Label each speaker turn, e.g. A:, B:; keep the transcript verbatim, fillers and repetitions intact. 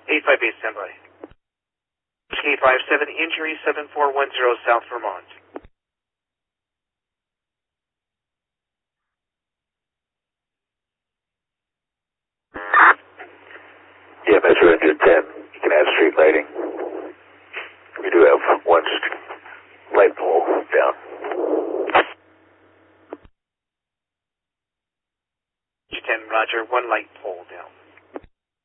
A: eight five eight, standby. eight five seven, injury seven four one zero, South Vermont.
B: E M S Ranger ten, you can have street lighting. We do have one light pole down.
A: G ten, roger, one light pole down.